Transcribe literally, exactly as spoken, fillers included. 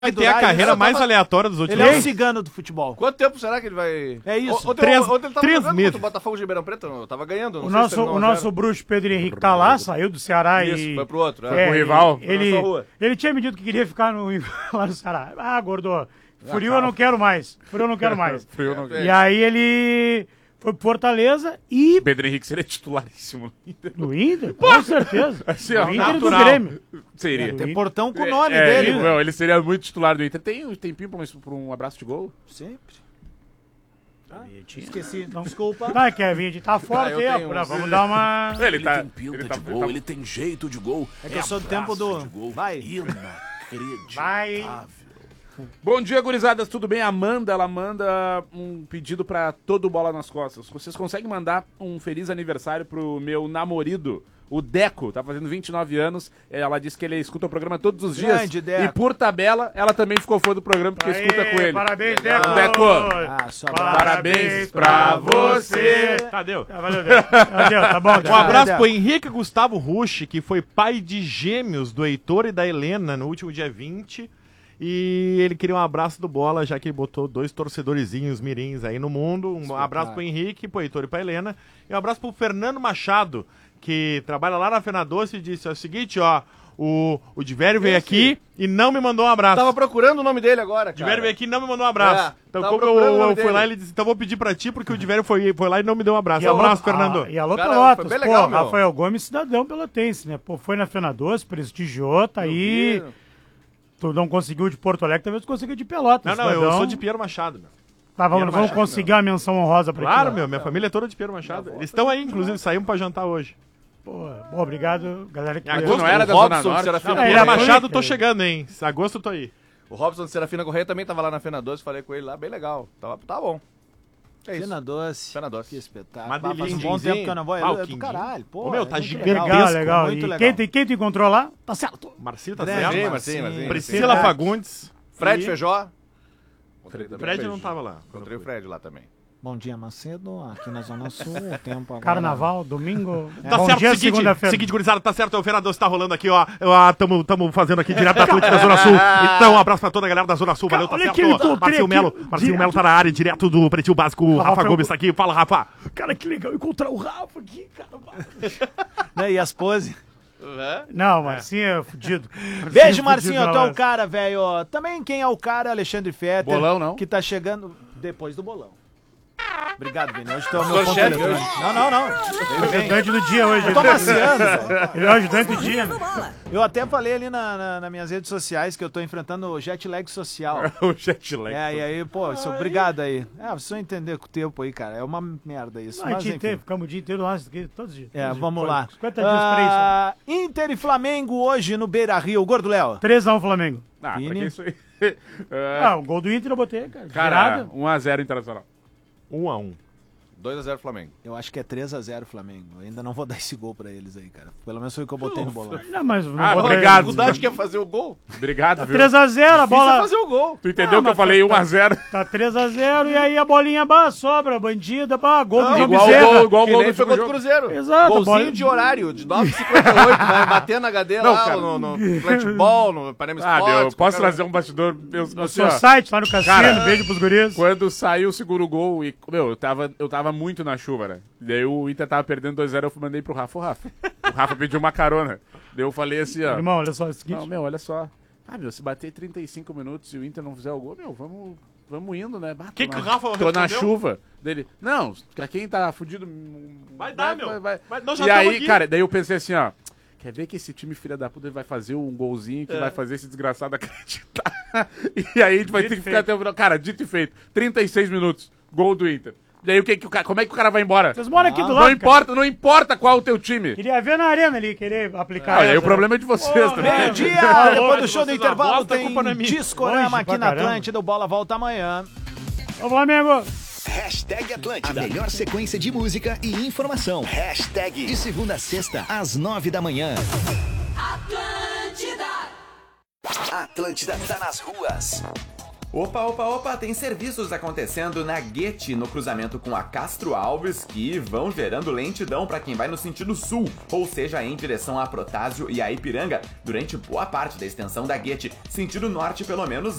vai ter a carreira mais tava... aleatória dos últimos anos. Ele é anos. um cigano do futebol. Quanto tempo será que ele vai... É isso. Ontem, três ontem ele tava três jogando meses. contra o Botafogo de Ribeirão Preto, não, tava ganhando. Não O sei nosso, se o nosso bruxo Pedro Henrique tá lá, saiu do Ceará Isso, e... foi pro outro. É, É. o rival. Ele, Na sua rua. ele tinha me dito que queria ficar no, lá no Ceará. Ah, gordo, frio eu não quero mais. Frio eu não quero mais. Frio não É. E aí ele foi pro Fortaleza e Pedro Henrique seria titularíssimo no Inter. no Inter, com certeza. Assim, ó, no Inter e do natural. Grêmio. Seria. Tem portão com o nome É, dele. ele, né? não, ele seria muito titular do Inter. Tem um tempinho pra um, pra um abraço de gol? Sempre. Ah, esqueci. Desculpa. Vai, Kevin, a gente tá fora Ah, eu do tempo, tenho né? um- Vamos dar uma... Ele, Ele tá. tem pinta ele tá, de gol, tá- ele tem jeito de gol. É que eu sou do tempo do... de gol. Vai. Inacreditável. Vai. Bom dia, gurizadas, tudo bem? A Amanda, ela manda um pedido pra todo Bola nas Costas. Vocês conseguem mandar um feliz aniversário pro meu namorado, o Deco, tá fazendo vinte e nove anos. Ela disse que ele escuta o programa todos os dias. Grande, Deco. E por tabela, ela também ficou fã do programa porque Aê, escuta com ele. Parabéns, Deco. Deco. Ah, só Parabéns pra você. Tá, deu. Tá, valeu, Deco. Valeu, tá bom, Um Deco. abraço Deco. pro Henrique Gustavo Rusch, que foi pai de gêmeos do Heitor e da Helena no último dia vinte. E ele queria um abraço do Bola, já que ele botou dois torcedorzinhos mirins aí no mundo. Um abraço pro Henrique, pro Heitor e pra Helena. E um abraço pro Fernando Machado, que trabalha lá na Fena Doce e disse: é o seguinte, ó, o, o Divério veio aqui e não me mandou um abraço. Tava procurando o nome dele agora, O cara. Divério veio aqui e não me mandou um abraço. É, então, tava como eu, procurando o nome eu fui dele. lá, ele disse: então vou pedir pra ti, porque o Divério foi, foi lá e não me deu um abraço. E alô- abraço, Fernando. Ah, e alô, Cara, Pelotas. foi bem legal, Pô, meu. Rafael Gomes, cidadão pelotense, né? Pô, foi na Fena Doce, prestigiou, tá aí. vi. Tu não conseguiu de Porto Alegre, talvez tu conseguiu de Pelotas. Não, não, eu cidadão. sou de Piero Machado, meu. Tá, vamos, Piero vamos Machado, conseguir uma menção honrosa pra Claro, ti. meu, minha família é toda de Piero Machado. Eles estão aí, inclusive, saímos pra jantar hoje. Pô, bom, obrigado, galera que Ah, veio. tu não era da O Zona Robson, Norte? Serafina Não, Piero ele é Correia. Machado, bonito, tô ele. chegando, hein? Agosto eu tô aí. O Robson de Serafina Correia também tava lá na Fena Doce, falei com ele lá, bem legal. Tava, tá bom. É isso. Fena Doce. Fena Doce. Que espetáculo. Uma Ah, faz um delícia. bom tempo que eu não vou. É Ah, o do quindim. caralho, pô. Ô, meu, tá é muito gigantesco. Legal, legal. Muito E legal. quem, tem- quem tu encontrou lá? Tá certo. Marcinho tá Grande, certo. Marcinho, Marcinho, Marcinho, Priscila Marcinho. Fagundes. Fred E- Feijó. Encontrei também Fred o não tava lá. Encontrei o Fred lá também. Bom dia, Macedo. Aqui na Zona Sul, o tempo agora... Carnaval, domingo. Tá Bom certo, dia, seguinte, segunda-feira. seguinte, gurizada, tá certo, o Fernando tá rolando aqui, ó. ó tamo, tamo fazendo aqui direto da Atlântica da Zona Sul. Então, um abraço pra toda a galera da Zona Sul, valeu, tá olha certo. que eu encontrei Marcinho aqui, Melo, Marcinho direto- Melo tá na área, direto do Pretinho Básico. O Rafa Rafael- Gomes tá aqui, fala, Rafa. Cara, que legal encontrar o Rafa aqui, cara. Né, e as poses? Não, Marcinho é fudido. Beijo, é Marcinho. fudido Tu é na o cara, velho. Também quem é o cara, Alexandre Fetter. Bolão, não? Que tá chegando depois do bolão. Obrigado, Vini. Hoje tu é o meu Sou ponto chefe eletrônico. Não, não, não. hora. Ajudante do dia hoje. Eu tô maciando, velho. Ele é o ajudante do dia. né? Eu até falei ali na, na, nas minhas redes sociais que eu tô enfrentando o jet lag social. O jet lag. É, e aí, pô, isso, obrigado aí. É, vocês vão entender com o tempo aí, cara. É uma merda isso. Não, a Mas, gente enfim. tem, ficamos o dia inteiro lá, aqui, todos os dias. É, todos os vamos dias. lá. cinquenta dias pra isso. Ah, Inter e Flamengo hoje no Beira-Rio. Gordo Léo. três a um Flamengo. Ah, pra Vini. que isso aí? É, Ah, o gol do Inter eu botei, cara. cara, Virada. um a zero Internacional. Um a um. dois a zero Flamengo. Eu acho que é três a zero Flamengo. Eu ainda não vou dar esse gol pra eles aí, cara. Pelo menos foi o que eu botei no bolão. Não, mas não Ah, botei- obrigado. A dificuldade que é fazer o gol. Obrigado, viu? três a zero, a Difícil é bola fazer o gol. Tu entendeu Ah, que eu mas falei tá- um a zero? tá três a zero e aí a bolinha bah, sobra, bandida, bah, gol do João igual o Bezerra. gol, igual o Que gol nem do foi contra o jogo. Cruzeiro. Exato, Golzinho bola- de horário, de nove e cinquenta e oito, vai bater na H D Não, lá cara. no, no Flatball, no Panema Ah, Sports. meu, posso qualquer- trazer um bastidor? Eu, No assim, ó, seu site, lá no cassino, Cara, beijo pros guris. quando saiu o segundo gol, e, meu, eu tava, eu tava muito na chuva, né? Daí o Inter tava perdendo dois a zero, eu mandei pro Rafa, ô Rafa. O Rafa pediu uma carona. Daí eu falei assim, ó. Irmão, olha só, é o seguinte. Não, meu, olha só. Ah, meu, se bater trinta e cinco minutos e o Inter não fizer o gol, meu, vamos, vamos indo, né? Bah, tô Que que na- o Rafa Tô na respondeu? chuva. Dele, não, pra quem tá fudido... Vai dar, meu. Vai- nós já e tamo aí, aqui. cara, daí eu pensei assim, ó. Quer ver que esse time filha da puta vai fazer um golzinho É. que vai fazer esse desgraçado acreditar? E aí a gente vai ter que ficar até o final. Cara, dito e feito. trinta e seis minutos, gol do Inter. Daí o que que o cara, como é que o cara vai embora? Vocês moram aqui do Não lado, cara. importa, não importa qual o teu time. Queria ver na arena ali, querer aplicar. Olha, aí essa, o problema é de vocês Pô, também. Meio dia, Tá depois louco, do show do vocês intervalo, apostam, a tem culpa não é minha. Discorama Longe aqui pra na caramba. Atlântida. O Bola volta amanhã. Ô, Flamengo. Hashtag Atlântida. A melhor sequência de música e informação. Hashtag. De segunda a sexta, às nove da manhã. Atlântida. Atlântida tá nas ruas. Opa, opa, opa, tem serviços acontecendo na Guete, no cruzamento com a Castro Alves, que vão gerando lentidão para quem vai no sentido sul, ou seja, em direção a Protásio e a Ipiranga, durante boa parte da extensão da Guete. Sentido norte, pelo menos,